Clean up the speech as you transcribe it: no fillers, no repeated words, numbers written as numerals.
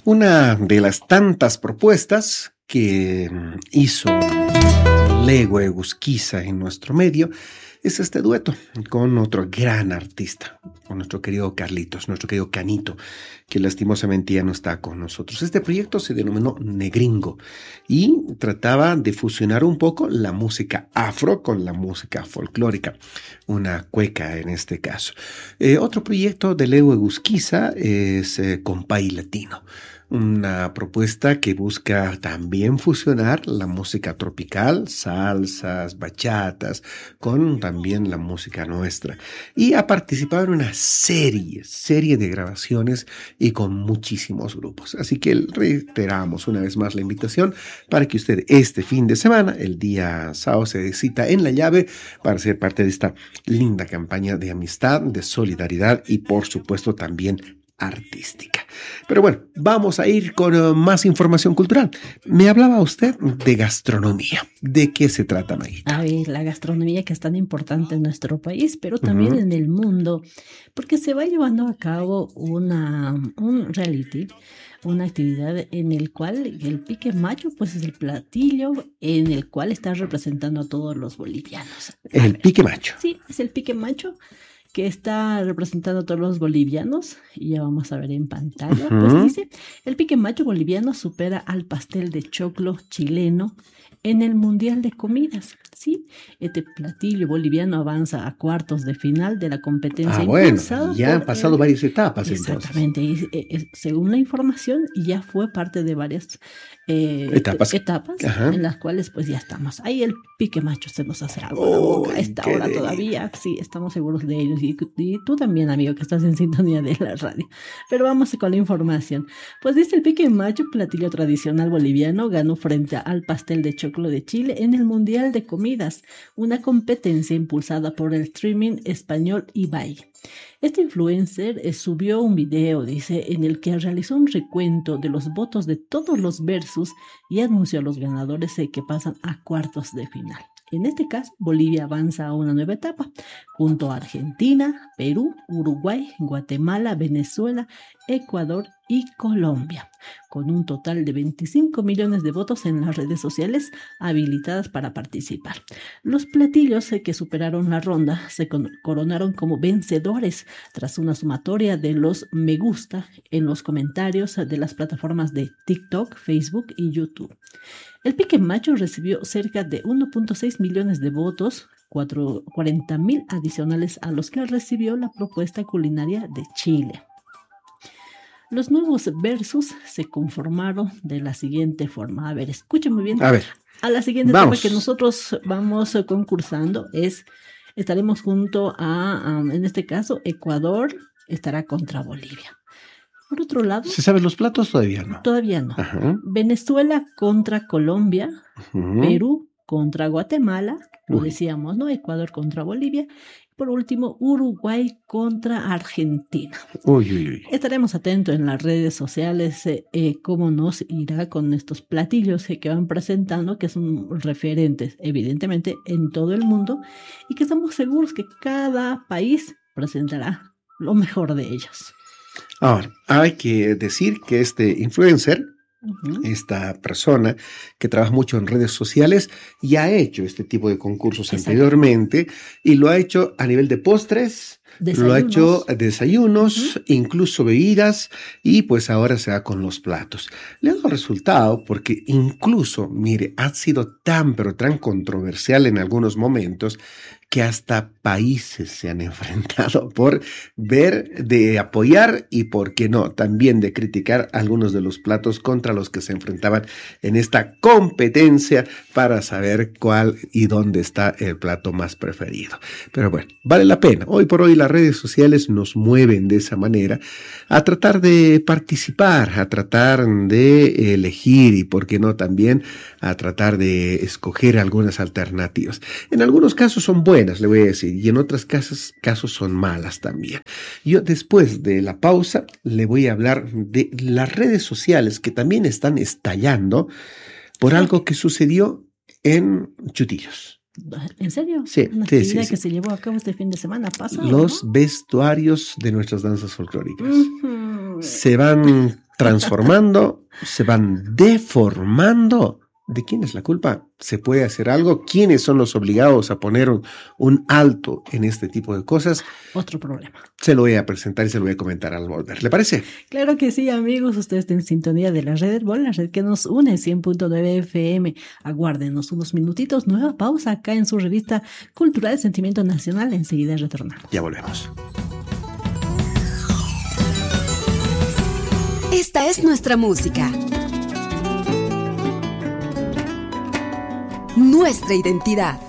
Una de las tantas propuestas que hizo Lego Egusquiza en nuestro medio es este dueto con otro gran artista, con nuestro querido Carlitos, nuestro querido Canito, que lastimosamente ya no está con nosotros. Este proyecto se denominó Negringo y trataba de fusionar un poco la música afro con la música folclórica, una cueca en este caso. Otro proyecto de Lego Egusquiza es Compay Latino, una propuesta que busca también fusionar la música tropical, salsas, bachatas, con también la música nuestra. Y ha participado en una serie de grabaciones y con muchísimos grupos. Así que reiteramos una vez más la invitación para que usted este fin de semana, el día sábado, se cita en La Llave para ser parte de esta linda campaña de amistad, de solidaridad y por supuesto también artística. Pero bueno, vamos a ir con más información cultural. Me hablaba usted de gastronomía. ¿De qué se trata, Maguita? A ver, la gastronomía que es tan importante en nuestro país, pero también en el mundo, porque se va llevando a cabo un reality, una actividad en el cual el pique macho pues es el platillo en el cual está representando a todos los bolivianos. El pique macho. Sí, es el pique macho que está representando a todos los bolivianos, y ya vamos a ver en pantalla, pues dice, el pique macho boliviano supera al pastel de choclo chileno en el Mundial de Comidas, ¿sí? Este platillo boliviano avanza a cuartos de final de la competencia. Bueno, ya han pasado varias etapas. Exactamente, entonces. Y según la información, ya fue parte de varias etapas en las cuales pues ya estamos. Ahí el pique macho se nos hace algo la boca a esta hora todavía, sí, estamos seguros de ellos. Y tú también, amigo, que estás en sintonía de la radio. Pero vamos con la información. Pues dice el pique macho, platillo tradicional boliviano, ganó frente al pastel de choclo de Chile en el Mundial de Comidas, una competencia impulsada por el streaming español Ibai. Este influencer subió un video, dice, en el que realizó un recuento de los votos de todos los versus y anunció a los ganadores que pasan a cuartos de final. En este caso, Bolivia avanza a una nueva etapa, junto a Argentina, Perú, Uruguay, Guatemala, Venezuela, Ecuador y Colombia, con un total de 25 millones de votos en las redes sociales habilitadas para participar. Los platillos que superaron la ronda se coronaron como vencedores tras una sumatoria de los me gusta en los comentarios de las plataformas de TikTok, Facebook y YouTube. El pique macho recibió cerca de 1.6 millones de votos, 40,000 adicionales a los que recibió la propuesta culinaria de Chile. Los nuevos versus se conformaron de la siguiente forma. A ver, escuchen muy bien. A la siguiente etapa que nosotros vamos concursando estaremos junto a, en este caso, Ecuador estará contra Bolivia. Por otro lado... ¿Se saben los platos? Todavía no. Todavía no. Venezuela contra Colombia, Perú contra Guatemala, lo decíamos, ¿no? Ecuador contra Bolivia. Por último, Uruguay contra Argentina. Estaremos atentos en las redes sociales cómo nos irá con estos platillos que van presentando, que son referentes, evidentemente, en todo el mundo, y que estamos seguros que cada país presentará lo mejor de ellos. Ahora, hay que decir que este influencer, esta persona que trabaja mucho en redes sociales, ya ha hecho este tipo de concursos anteriormente y lo ha hecho a nivel de postres, lo ha hecho desayunos, incluso bebidas, y pues ahora se va con los platos. Le ha dado resultado porque incluso, mire, ha sido pero tan controversial en algunos momentos que hasta países se han enfrentado por ver de apoyar y, por qué no, también de criticar algunos de los platos contra los que se enfrentaban en esta competencia para saber cuál y dónde está el plato más preferido. Pero bueno, vale la pena. Hoy por hoy las redes sociales nos mueven de esa manera a tratar de participar, a tratar de elegir y, por qué no, también a tratar de escoger algunas alternativas. En algunos casos son buenas, le voy a decir, y en otros casos son malas también. Yo después de la pausa le voy a hablar de las redes sociales que también están estallando por algo que sucedió en Chutillos. ¿En serio? Sí. Una actividad que se llevó a cabo este fin de semana pasado. Los vestuarios de nuestras danzas folclóricas. Se van transformando, se van deformando. ¿De quién es la culpa? ¿Se puede hacer algo? ¿Quiénes son los obligados a poner un alto en este tipo de cosas? Otro problema. Se lo voy a presentar y se lo voy a comentar al volver. ¿Le parece? Claro que sí, amigos. Ustedes están en sintonía de la red Herbol, la red que nos une, 100.9 FM. Aguárdenos unos minutitos. Nueva pausa acá en su revista Cultural Sentimiento Nacional. Enseguida retornamos. Ya volvemos. Esta es nuestra música. Nuestra identidad.